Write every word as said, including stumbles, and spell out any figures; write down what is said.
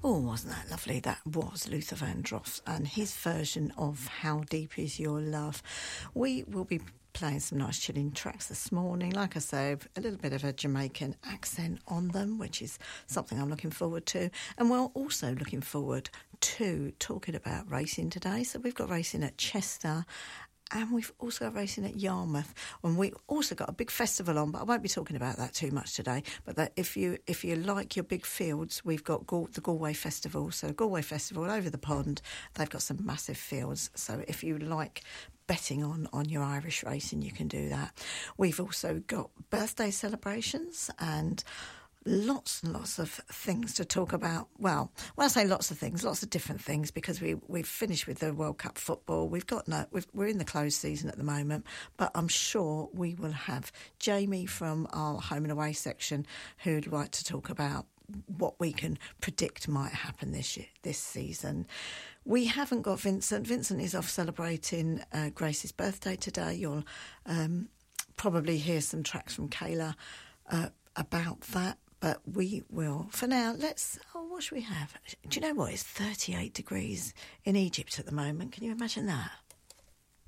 Oh, wasn't that lovely? That was Luther Vandross and his version of How Deep Is Your Love. We will be playing some nice chilling tracks this morning. Like I say, a little bit of a Jamaican accent on them, which is something I'm looking forward to. And we're also looking forward to talking about racing today. So we've got racing at Chester, and we've also got racing at Yarmouth. And we also got a big festival on, but I won't be talking about that too much today. But that if you if you like your big fields, we've got Gal- the Galway Festival. So Galway Festival over the pond, they've got some massive fields. So if you like betting on, on your Irish racing, you can do that. We've also got birthday celebrations and lots and lots of things to talk about. Well, when I say lots of things, lots of different things, because we, we've finished with the World Cup football. We've got no, we've, we're in the closed season at the moment, but I'm sure we will have Jamie from our home and away section who'd like to talk about what we can predict might happen this year, this season. We haven't got Vincent. Vincent is off celebrating uh, Grace's birthday today. You'll um, probably hear some tracks from Kayla uh, about that. But we will, for now, let's, oh, what should we have? Do you know what? It's thirty-eight degrees in Egypt at the moment. Can you imagine that?